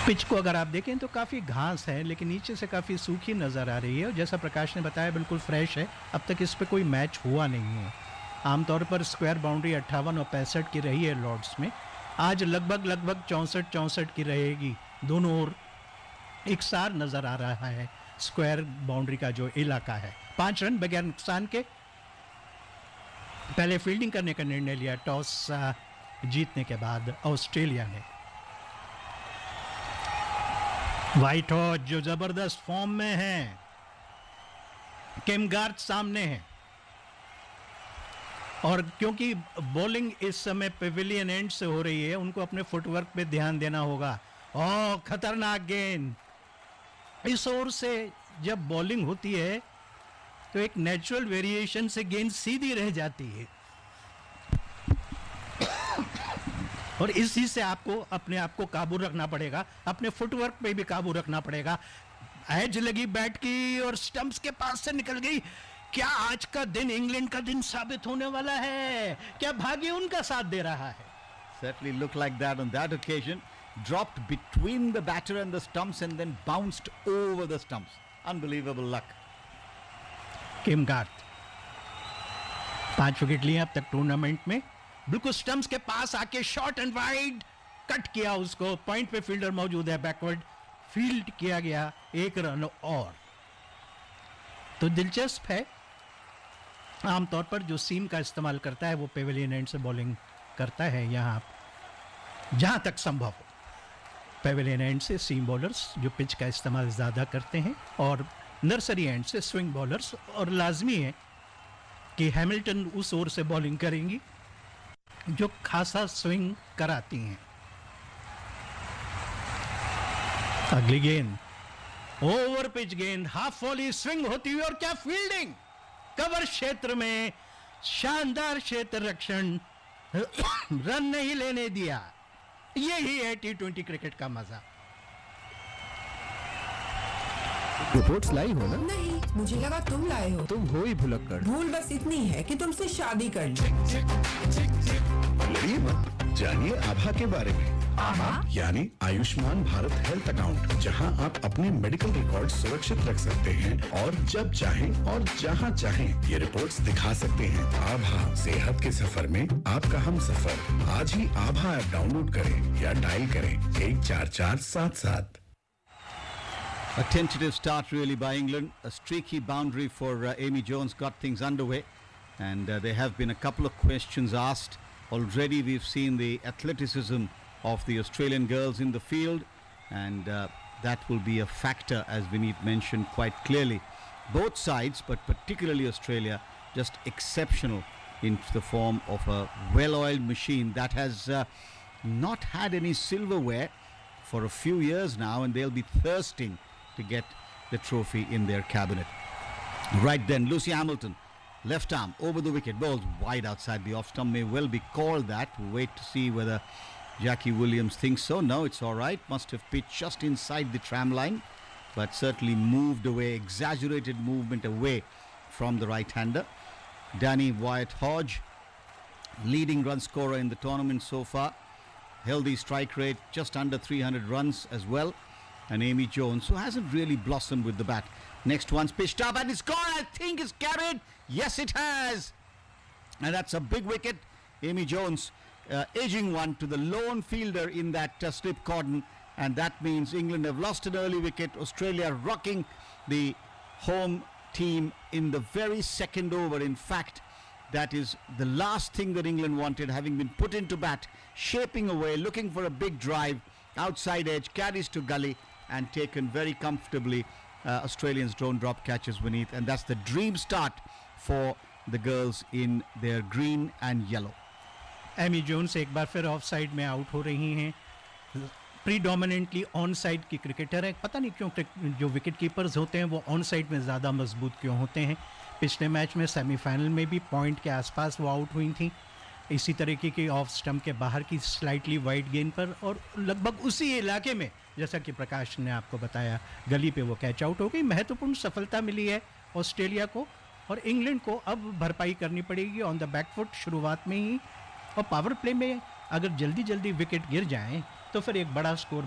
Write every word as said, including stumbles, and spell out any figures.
Pitch को अगर आप देखें तो काफ़ी घास है, लेकिन नीचे से काफ़ी सूखी नज़र आ रही है और जैसा प्रकाश ने बताया बिल्कुल फ्रेश है। अब तक इस पे कोई मैच हुआ नहीं है। आमतौर पर स्क्वायर बाउंड्री अट्ठावन और पैंसठ की रही है लॉर्ड्स में, आज लगभग लगभग चौंसठ चौंसठ की रहेगी। दोनों ओर इकसार नज़र आ रहा है स्क्वायर बाउंड्री का जो इलाका है। पाँच रन बगैर नुकसान के पहले फील्डिंग करने का निर्णय लिया टॉस जीतने के बाद ऑस्ट्रेलिया ने। व्हाइट हॉर्स जो जबरदस्त फॉर्म में है, केम गार्थ सामने है और क्योंकि बॉलिंग इस समय पेविलियन एंड से हो रही है, उनको अपने फुटवर्क पे ध्यान देना होगा। ओह खतरनाक गेंद! इस ओर से जब बॉलिंग होती है तो एक नेचुरल वेरिएशन से गेंद सीधी रह जाती है और इसी से आपको अपने आप को काबू रखना पड़ेगा, अपने फुटवर्क पे भी काबू रखना पड़ेगा। एज लगी बैट की और स्टंप्स के पास से निकल गई। क्या आज का दिन इंग्लैंड का दिन साबित होने वाला है? क्या भाग्य उनका साथ दे रहा है? Certainly looked like that on that occasion. Dropped between the batter and the stumps and then bounced over the stumps. Unbelievable luck. Came Garth पांच विकेट लिए अब तक टूर्नामेंट में। बिल्कुल स्टंप्स के पास आके शॉर्ट एंड वाइड कट किया उसको। पॉइंट पे फील्डर मौजूद है, बैकवर्ड फील्ड किया गया, एक रन और। तो दिलचस्प है, आमतौर पर जो सीम का इस्तेमाल करता है वो पेविलियन एंड से बॉलिंग करता है। यहाँ जहां तक संभव हो पेविलियन एंड से सीम बॉलर्स जो पिच का इस्तेमाल ज़्यादा करते हैं और नर्सरी एंड से स्विंग बॉलर्स, और लाजमी है कि हैमिल्टन उस ओर से बॉलिंग करेंगी जो खासा स्विंग कराती हैं। अगली गेंद ओवर पिच गेंद, हाफ वॉली स्विंग होती हुई और क्या फील्डिंग! कवर क्षेत्र में शानदार क्षेत्र रक्षण, रन नहीं लेने दिया। यही है टी ट्वेंटी क्रिकेट का मजा। रिपोर्ट्स लाई हो ना? नहीं, मुझे लगा तुम लाए हो। तुम हो ही भुलक्कड़। भूल बस इतनी है कि तुमसे शादी कर ली। लड़िए मत, जानिए आभा के बारे में। आभा यानी आयुष्मान भारत हेल्थ अकाउंट, जहां आप अपने मेडिकल रिकॉर्ड सुरक्षित रख सकते हैं और जब चाहें और जहां चाहें ये रिपोर्ट्स दिखा सकते हैं। आभा, सेहत के सफर में आपका हम सफर। आज ही आभा ऐप डाउनलोड करें या डायल करें एक चार चार सात सात। A tentative start really by England. A streaky boundary for uh, Amy Jones got things underway, and uh, there have been a couple of questions asked. Already we've seen the athleticism of the Australian girls in the field, and uh, that will be a factor, as Vineet mentioned quite clearly. Both sides, but particularly Australia, just exceptional in the form of a well-oiled machine that has uh, not had any silverware for a few years now, and they'll be thirsting to get the trophy in their cabinet. Right then, Lucy Hamilton, left arm over the wicket, balls wide outside the off stump, may well be called that. We'll wait to see whether Jackie Williams thinks so. No, it's all right. Must have pitched just inside the tram line, but certainly moved away, exaggerated movement away from the right-hander. Danny Wyatt-Hodge, leading run scorer in the tournament so far. Healthy strike rate, just under three hundred runs as well. And Amy Jones, who hasn't really blossomed with the bat. Next one's pitched up and it's gone. I think it's carried. Yes, it has. And that's a big wicket. Amy Jones uh, edging one to the lone fielder in that uh, slip cordon. And that means England have lost an early wicket. Australia rocking the home team in the very second over. In fact, that is the last thing that England wanted, having been put into bat, shaping away, looking for a big drive. Outside edge, carries to gully and taken very comfortably. Uh, Australians don't drop catches beneath, and that's the dream start for the girls in their green and yellow. Amy Jones एक बार फिर of side में out हो रही हैं। Predominantly on side की cricketer है, पता नहीं क्यों जो विकेट कीपर्स होते हैं वो ऑन साइड में ज़्यादा मजबूत क्यों होते हैं। पिछले मैच में सेमीफाइनल में भी पॉइंट के आसपास वो आउट हुई थी, इसी तरीके की ऑफ स्टंप के बाहर की स्लाइटली वाइड गेंद पर, और लगभग उसी इलाके में जैसा कि प्रकाश ने आपको बताया गली पे वो कैच आउट हो गई। महत्वपूर्ण सफलता मिली है ऑस्ट्रेलिया को, और इंग्लैंड को अब भरपाई करनी पड़ेगी ऑन द बैकफुट शुरुआत में ही, और पावर प्ले में अगर जल्दी जल्दी विकेट गिर जाएं तो फिर एक बड़ा स्कोर